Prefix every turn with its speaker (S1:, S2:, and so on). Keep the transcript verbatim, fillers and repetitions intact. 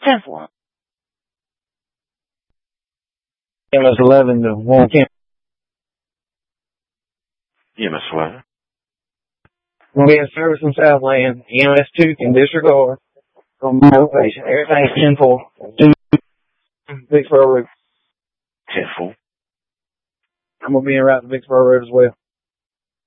S1: ten four.
S2: E M S eleven to one ten.
S3: E M S eleven.
S2: Gonna be in service in Southland. E M S two can disregard. Gonna be no patient. Everything's ten four. Vicksburg Road.
S3: ten four.
S2: I'm gonna be in route to Vicksburg Road as well.